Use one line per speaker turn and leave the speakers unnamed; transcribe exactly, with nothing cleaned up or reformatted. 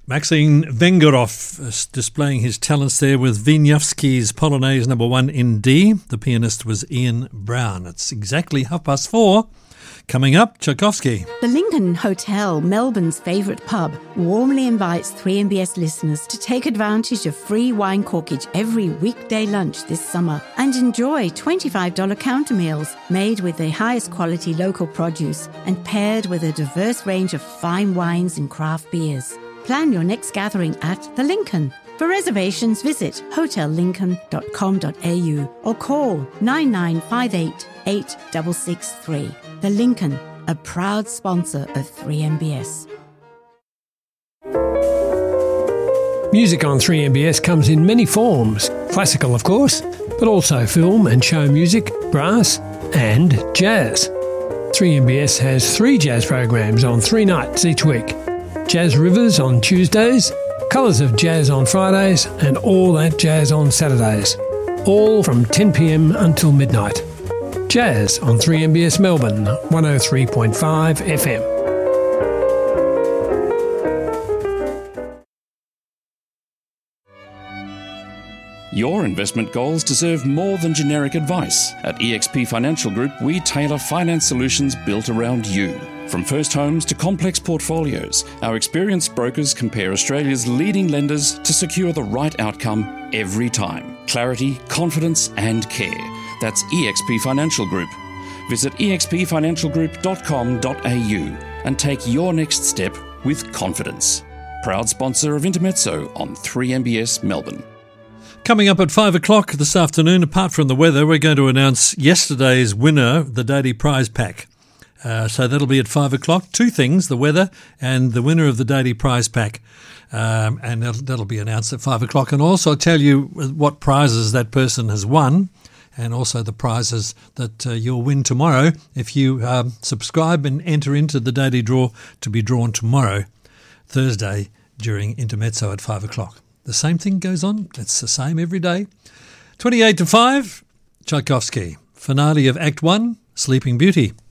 Maxim Vengerov is displaying his talents there with Wieniawski's Polonaise number one in D. The pianist was Ian Brown. It's exactly half past four. Coming up, Tchaikovsky.
The Lincoln Hotel, Melbourne's favourite pub, warmly invites three M B S listeners to take advantage of free wine corkage every weekday lunch this summer and enjoy twenty-five dollars counter meals made with the highest quality local produce and paired with a diverse range of fine wines and craft beers. Plan your next gathering at The Lincoln. For reservations, visit hotel lincoln dot com dot a u or call nine nine five eight, eight six six three. The Lincoln, a proud sponsor of three M B S.
Music on three M B S comes in many forms. Classical, of course, but also film and show music, brass and jazz. three M B S has three jazz programs on three nights each week. Jazz Rivers on Tuesdays, Colours of Jazz on Fridays and All That Jazz on Saturdays. All from ten p m until midnight. Jazz on three M B S Melbourne, one oh three point five F M.
Your investment goals deserve more than generic advice. At E X P Financial Group, we tailor finance solutions built around you. From first homes to complex portfolios, our experienced brokers compare Australia's leading lenders to secure the right outcome every time. Clarity, confidence and care. That's E X P Financial Group. Visit e x p financial group dot com dot a u and take your next step with confidence. Proud sponsor of Intermezzo on three M B S Melbourne.
Coming up at five o'clock this afternoon, apart from the weather, we're going to announce yesterday's winner, the Daily Prize Pack. Uh, so that'll be at five o'clock. Two things, the weather and the winner of the Daily Prize Pack. Um, and that'll, that'll be announced at five o'clock. And also I'll tell you what prizes that person has won and also the prizes that uh, you'll win tomorrow if you um, subscribe and enter into the daily draw to be drawn tomorrow, Thursday, during Intermezzo at five o'clock. The same thing goes on. It's the same every day. twenty-eight to five, Tchaikovsky. Finale of Act one, Sleeping Beauty.